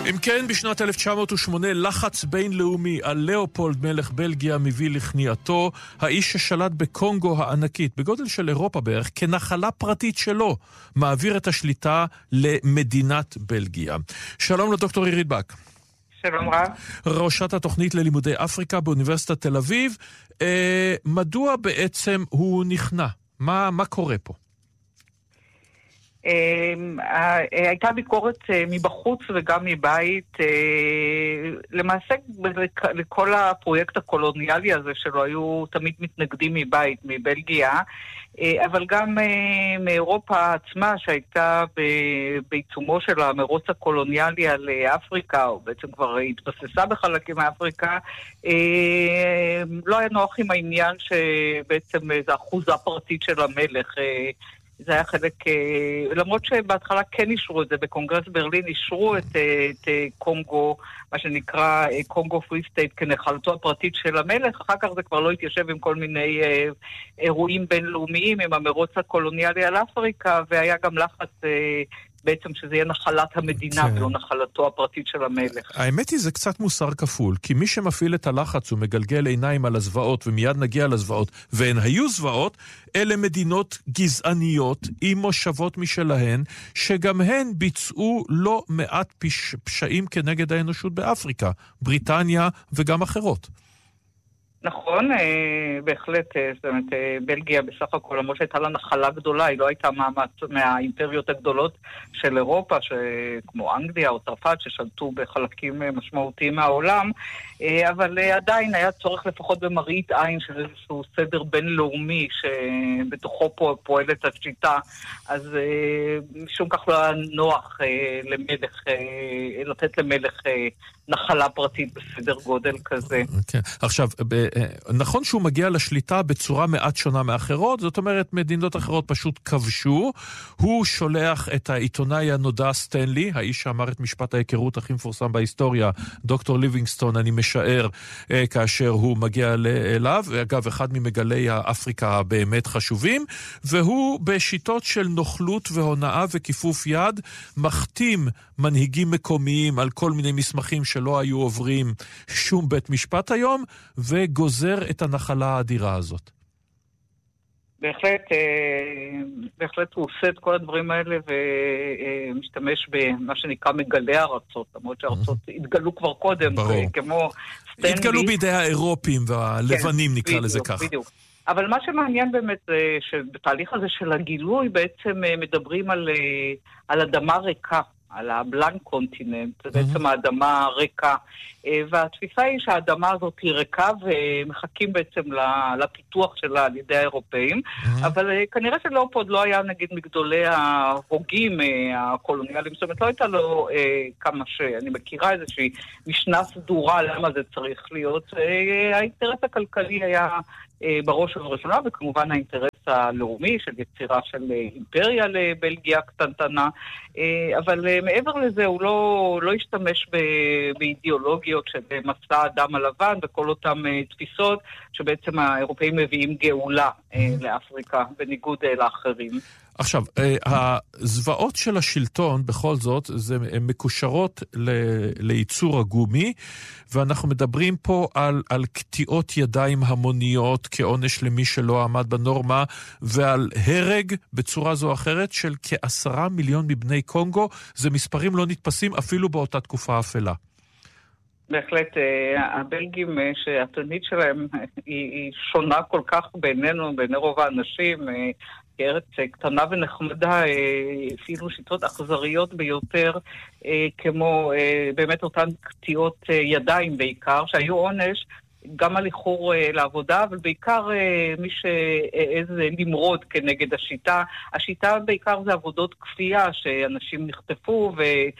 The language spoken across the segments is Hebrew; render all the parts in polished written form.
אם כן, בשנת 1908 לחץ בינלאומי על לאופולד מלך בלגיה מביא לכניעתו, האיש ששלט בקונגו הענקית, בגודל של אירופה בערך, כנחלה פרטית שלו, מעביר את השליטה למדינת בלגיה. שלום לדוקטור עירית בק. שלום רב. ראשת התוכנית ללימודי אפריקה באוניברסיטת תל אביב. מדוע בעצם הוא נכנע? מה קורה פה? הייתה ביקורת מבחוץ וגם מבית, למעשה לכל הפרויקט הקולוניאלי הזה שלו היו תמיד מתנגדים מבית, מבלגיה, אבל גם מאירופה עצמה שהייתה בעיצומו של המרוץ הקולוניאלי על אפריקה, או בעצם כבר התבססה בחלקים מאפריקה, לא היה נוח עם העניין שבעצם זה אחוזה פרטית של המלך. זה היה חלק, למרות שבהתחלה כן אישרו את זה, בקונגרס ברלין אישרו את קונגו, מה שנקרא קונגו פרי סטייט, כנחלתו הפרטית של המלך, אחר כך זה כבר לא התיישב עם כל מיני אירועים בינלאומיים, עם המרוץ הקולוניאלי על אפריקה, והיה גם לחץ בעצם שזה יהיה נחלת המדינה, ולא נחלתו הפרטית של המלך. האמת היא, זה קצת מוסר כפול, כי מי שמפעיל את הלחץ הוא מגלגל עיניים על הזוועות, ומיד נגיע לזוועות, והן היו זוועות, אלה מדינות גזעניות עם מושבות משלהן, שגם הן ביצעו לא מעט פשעים כנגד האנושות באפריקה, בריטניה וגם אחרות. נכון, בהחלט, זאת אומרת, בלגיה בסך הכל, למרות שהייתה לה נחלה גדולה, היא לא הייתה מהאימפריות הגדולות של אירופה, כמו אנגליה או צרפת, ששלטו בחלקים משמעותיים מהעולם, אבל עדיין היה צורך לפחות במראית עין של איזשהו סדר בינלאומי, שבתוכו פועלת השיטה, אז משום כך לא היה נוח למלך, לתת למלך נחלה פרטית בסדר גודל כזה. כן. עכשיו, נכון שהוא מגיע לשליטה בצורה מעט שונה מאחרות, זאת אומרת, מדינות אחרות פשוט כבשו, הוא שולח את העיתונאי הנודע סטנלי, האיש שאמר את משפט ההיכרות הכי מפורסם בהיסטוריה, דוקטור ליבינגסטון, אני משער, כאשר הוא מגיע אליו, אגב, אחד ממגלי האפריקה הבאמת חשובים, והוא בשיטות של נוכלות והונאה וכיפוף יד, מחתים מנהיגים מקומיים על כל מיני מסמכים שלא היו עוברים שום בית משפט היום, וגוזר את הנחלה האדירה הזאת. בהחלט הוא עושה את כל הדברים האלה ומשתמש במה שנקרא מגלי הארצות, למרות שהארצות התגלו כבר קודם, כמו סטנלי. התגלו בידי האירופים והלבנים, נקרא לזה כך. בדיוק. אבל מה שמעניין באמת זה שבתהליך הזה של הגילוי בעצם מדברים על אדמה ריקה, על הבלנק קונטיננט, זה בעצם האדמה ריקה, והתפיסה היא שהאדמה הזאת היא ריקה ומחכים בעצם לפיתוח שלה על ידי האירופאים, אבל כנראה שלאופולד לא היה נגיד מגדולי ההוגים הקולוניאליים, זאת אומרת לא הייתה לו כמה שאני מכירה איזושהי משנה סדורה למה זה צריך להיות, האינטרס הכלכלי היה בראש ובראשונה, וכמובן האינטרס הלאומי של יצירה של אימפריה לבלגיה קטנטנה, אבל מעבר לזה הוא לא השתמש באידיאולוגיות של מסע הדם הלבן וכל אותם תפיסות שבעצם האירופאים מביאים גאולה לאפריקה בניגוד לאחרים. עכשיו, הזוועות של השלטון, בכל זאת, הן מקושרות לייצור הגומי, ואנחנו מדברים פה על קטיעות ידיים המוניות כעונש למי שלא עמד בנורמה, ועל הרג בצורה זו או אחרת של כ10 מיליון מבני קונגו. זה מספרים לא נתפסים אפילו באותה תקופה אפלה. בהחלט, הבלגים שהתלמיד שלהם היא שונה כל כך בינינו, בעיני רוב האנשים, כארץ קטנה ונחמדה, אפילו שיטות אכזריות ביותר, כמו באמת אותן קטיעות ידיים בעיקר, שהיו עונש גם על איחור לעבודה, אבל בעיקר מי שאיז למרוד כנגד השיטה. השיטה בעיקר זה עבודות כפייה, שאנשים נחטפו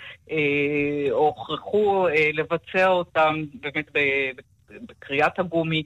והוכרחו לבצע אותם באמת בקריאת הגומי,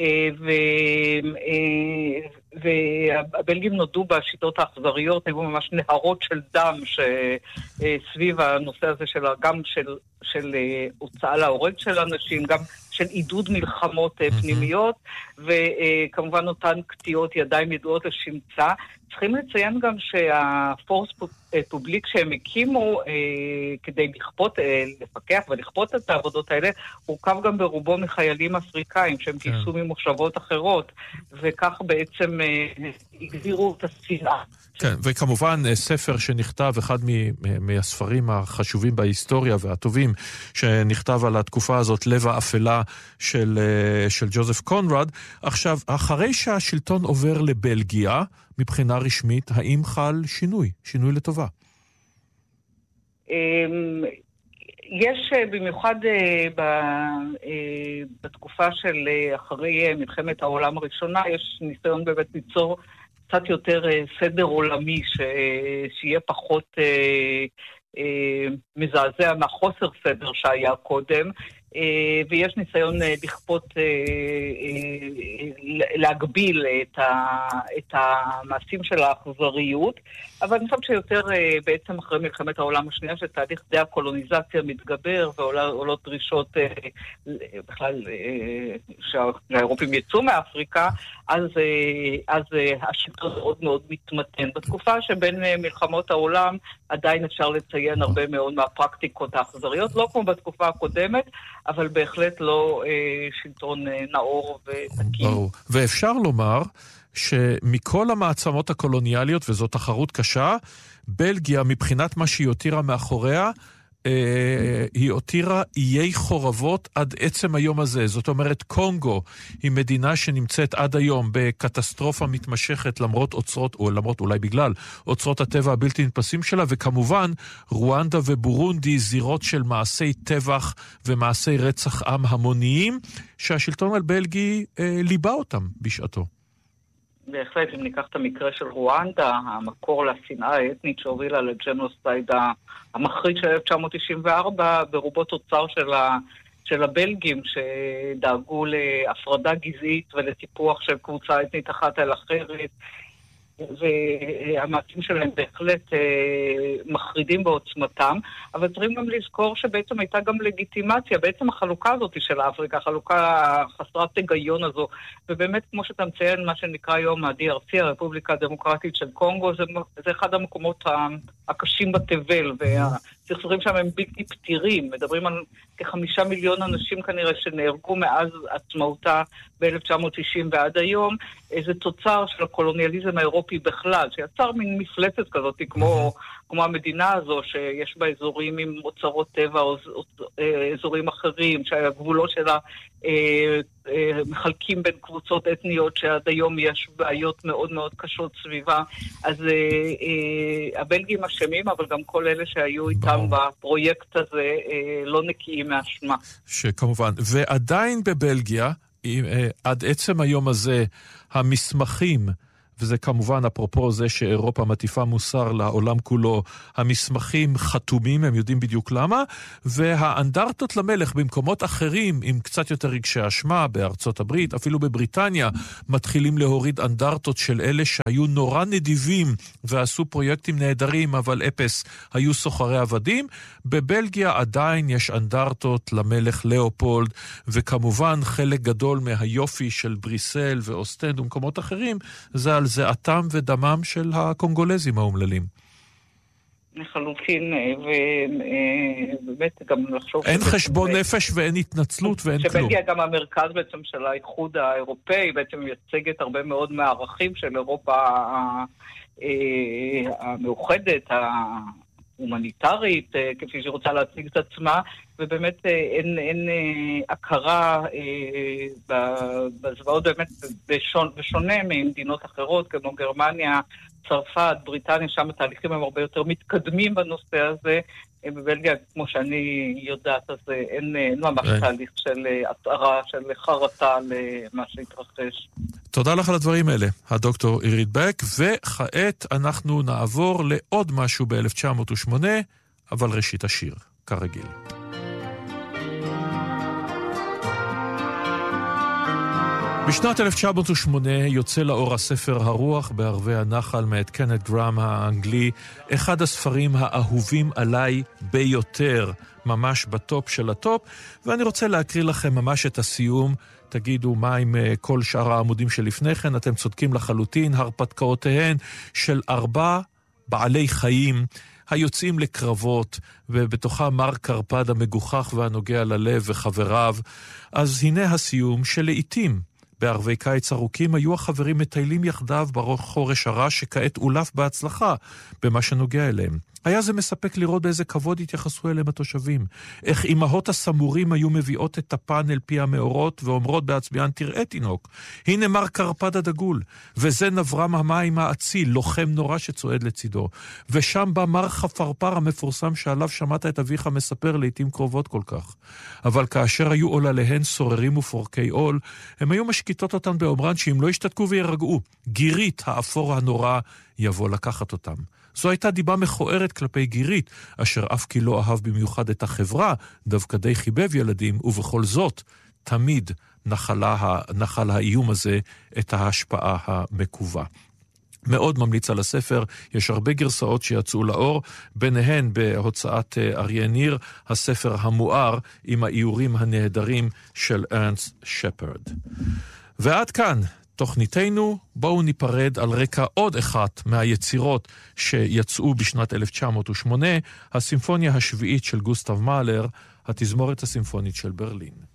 והבלגים נודעו בשיטות האכזריות, היו ממש נהרות של דם שסביב הנושא הזה גם של הוצאה להורג של אנשים, גם של עידוד מלחמות פנימיות, וכמובן אותן קטיעות ידיים ידועות לשמצה. צריכים לציין גם שהפורס פובליק שהם הקימו כדי לפקח ולכפות את העבודות האלה, הורכב גם ברובו מחיילים אפריקאים שהם גייסו ממושבות אחרות, וכך בעצם הגדירו את השנאה. כן, וכמובן ספר שנכתב, אחד מהספרים החשובים בהיסטוריה והטובים, שנכתב על התקופה הזאת, לב האפלה של ג'וזף קונרד. עכשיו, אחרי שהשלטון עובר לבלגיה, מבחינה רשמית, האם חל שינוי לטובה? יש במיוחד בתקופה של אחרי מלחמת העולם הראשונה, יש ניסיון באמת ליצור קצת יותר סדר עולמי, שיהיה פחות מזעזע מהחוסר סדר שהיה קודם, ויש ניסיון לכפות, להגביל את המעשים של האכזריות, אבל אני חושבת שיותר בעצם אחרי מלחמת העולם השנייה, שתהליך דה הקולוניזציה מתגבר, ועולות דרישות בכלל שהאירופים יצאו מאפריקה, אז השלטון מאוד מאוד מתמתן. בתקופה שבין מלחמות העולם עדיין אפשר לציין הרבה מאוד מהפרקטיקות האכזריות, לא כמו בתקופה הקודמת, אבל בהחלט לא שלטון נאור ותקין. ברור. ואפשר לומר שמכל המעצמות הקולוניאליות, וזו תחרות קשה, בלגיה מבחינת מה שהיא הותירה מאחוריה, היא הותירה איי חורבות עד עצם היום הזה. זאת אומרת, קונגו היא מדינה שנמצאת עד היום בקטסטרופה מתמשכת למרות אוצרות, או למרות אולי בגלל אוצרות הטבע הבלתי נתפסים שלה, וכמובן רואנדה ובורונדי, זירות של מעשי טבח ומעשי רצח עם המוניים, שהשלטון הבלגי ליבה אותם בשעתו. בהחלט, אם ניקח את המקרה של רואנדה, המקור לשנאה האתנית שהובילה לג'נוסייד המחריד של 1994, ברובו תוצר של הבלגים שדאגו להפרדה גזעית ולטיפוח של קבוצה אתנית אחת על אחרת, והמעשים שלהם בהחלט מחרידים בעוצמתם, אבל צריכים גם לזכור שבעצם הייתה גם לגיטימציה, בעצם החלוקה הזאת של אפריקה, החלוקה חסרת היגיון הזו, ובאמת כמו שאתה מציין, מה שנקרא היום ה-DRC, הרפובליקה הדמוקרטית של קונגו, זה אחד המקומות הקשים בתבל, והסכסוכים שם הם בלתי פתירים, מדברים על כ5 מיליון אנשים כנראה שנהרגו מאז עצמאותה ב-1990 ועד היום, איזה תוצר של הקולוניאליזם האירופי בכלל, שיצר מין מפלצת כזאת, כמו המדינה הזו, שיש בה אזורים עם אוצרות טבע או אזורים אחרים, שהגבולות שלה מחלקים בין קבוצות אתניות, שעד היום יש בעיות מאוד מאוד קשות סביבה. אז הבלגים אשמים, אבל גם כל אלה שהיו איתם בפרויקט הזה לא נקיים מאשמה. שכמובן, ועדיין בבלגיה, עד עצם היום הזה, המסמכים, וזה כמובן אפרופו זה שאירופה מטיפה מוסר לעולם כולו, המסמכים חתומים, הם יודעים בדיוק למה, והאנדרטות למלך במקומות אחרים, עם קצת יותר רגשי אשמה, בארצות הברית, אפילו בבריטניה, מתחילים להוריד אנדרטות של אלה שהיו נורא נדיבים, ועשו פרויקטים נהדרים, אבל אפס היו סוחרי עבדים. בבלגיה עדיין יש אנדרטות למלך לאופולד, וכמובן חלק גדול מהיופי של בריסל ואוסטנד ומקומות אחרים, זה על זעתם ודמם של הקונגולזים האומללים. לחלוטין, ובאמת גם לחשוב... אין חשבון נפש ואין התנצלות ואין כלום. שבלגיה גם המרכז בעצם של האיחוד האירופאי, בעצם מייצגת הרבה מאוד מהערכים של אירופה המאוחדת, הומניטרית, כפי שהיא רוצה להציג את עצמה, ובאמת אין הכרה בזוועות באמת בשונה ממדינות אחרות, כמו גרמניה, צרפת, בריטניה, שם התהליכים הם הרבה יותר מתקדמים בנושא הזה. בבלגיה, כמו שאני יודעת, אז אין ממש תהליך של התארה, של חרטה למה שהתרחש. תודה לך על הדברים האלה, הדוקטור עירית בק, וכעת אנחנו נעבור לעוד משהו ב-1908, אבל ראשית השיר, כרגיל. בשנת 1908 יוצא לאור הספר הרוח בערבי הנחל מאת קנת גרם האנגלי, אחד הספרים האהובים עליי ביותר, ממש בטופ של הטופ, ואני רוצה להקריא לכם ממש את הסיום, תגידו מה עם כל שאר העמודים שלפני כן, אתם צודקים לחלוטין, הרפתקאותיהן של 4 בעלי חיים היוצאים לקרבות, ובתוכה מר קרפד המגוחך והנוגע ללב וחבריו. אז הנה הסיום שלעיתים בערבי קיץ ארוכים היו החברים מטיילים יחדיו בחורש הרע שכעת אולף בהצלחה במה שנוגע אליהם. היה זה מספק לראות באיזה כבוד התייחסו אליהם התושבים. איך אמהות הסמורים היו מביאות את הפן אל פי המאורות ואומרות בעצמיין, תראה תינוק, הנה מר קרפד הדגול, וזה נברם המים האציל, לוחם נורא שצועד לצידו. ושם בא מר חפרפר המפורסם שעליו שמעת את אביך מספר לעתים קרובות כל כך. אבל כאשר היו עולליהן סוררים ופורקי עול, הם היו משקיטות אותן באומרן שאם לא ישתתקו וירגעו, גירית האפור הנורא יבוא לקחת אותם. זו הייתה דיבה מכוערת כלפי גירית, אשר אף כי לא אהב במיוחד את החברה, דווקא די חיבב ילדים, ובכל זאת, תמיד נחל האיום הזה את ההשפעה המקובה. מאוד ממליץ על הספר, יש הרבה גרסאות שיצאו לאור, ביניהן בהוצאת אריה ניר, הספר המואר עם האיורים הנהדרים של ארנסט שפרד. ועד כאן תוכניתנו, בואו ניפרד על רקע עוד אחת מהיצירות שיצאו בשנת 1908, הסימפוניה השביעית של גוסטב מאלר, התזמורת הסימפונית של ברלין.